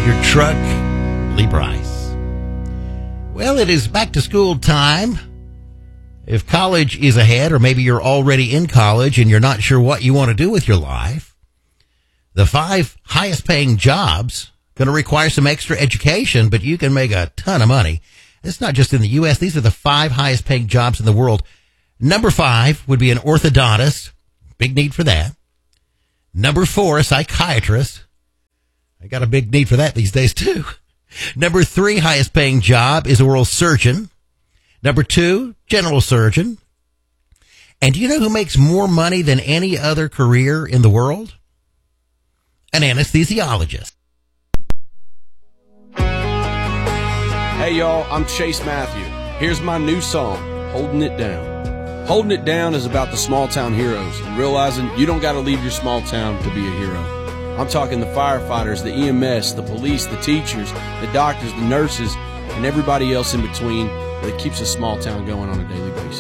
of your truck, Lee Brice. Well, it is back to school time. If college is ahead, or maybe you're already in college and you're not sure what you want to do with your life, the 5 highest paying jobs going to require some extra education, but you can make a ton of money. It's not just in the U.S. These are the 5 highest paying jobs in the world. Number 5 would be an orthodontist. Big need for that. Number 4, a psychiatrist. I got a big need for that these days, too. Number 3 highest paying job is oral surgeon. Number 2, general surgeon. And do you know who makes more money than any other career in the world? An anesthesiologist. Hey, y'all, I'm Chase Matthew. Here's my new song, Holding It Down. Holding It Down is about the small town heroes and realizing you don't got to leave your small town to be a hero. I'm talking the firefighters, the EMS, the police, the teachers, the doctors, the nurses, and everybody else in between that keeps a small town going on a daily basis.